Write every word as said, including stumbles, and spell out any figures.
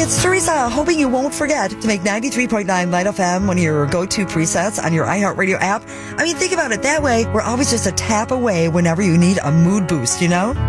it's Teresa, hoping you won't forget to make ninety-three point nine Light F M one of your go-to presets on your iHeartRadio app. I mean, think about it that way. We're always just a tap away whenever you need a mood boost, you know?